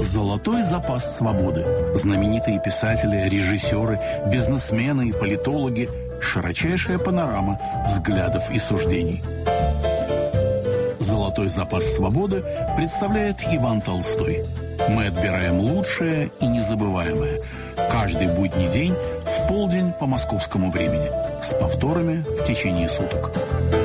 Золотой запас свободы. Знаменитые писатели, режиссеры, бизнесмены и политологи. Широчайшая панорама взглядов и суждений. Золотой запас свободы представляет Иван Толстой. Мы отбираем лучшее и незабываемое. Каждый будний день в полдень по московскому времени. С повторами в течение суток.